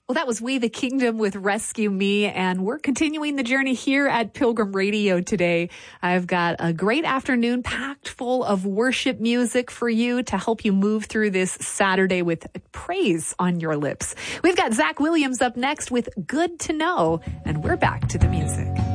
Well, that was We the Kingdom with Rescue Me, and we're continuing the journey here at Pilgrim Radio today. I've got a great afternoon packed full of worship music for you to help you move through this Saturday with praise on your lips. We've got Zach Williams up next with Good to Know, and we're back to the music.